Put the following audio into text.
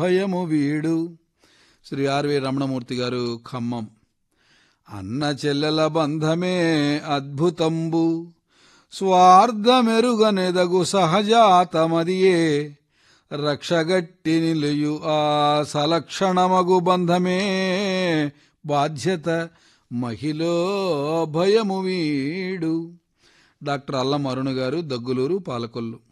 భయము వీడు. శ్రీ ఆర్వి రమణమూర్తి గారు, ఖమ్మం. అన్న చెల్లెల బంధమే అద్భుతంబు, స్వార్థమెరుగనెదగు సహజాతమదియే, రక్షగట్టి నిలుయు ఆ సలక్షణమగు బంధమే బాధ్యత, మహిళో భయము వీడు. డాక్టర్ అల్లం అరుణ గారు, దగ్గులూరు, పాలకొల్లు.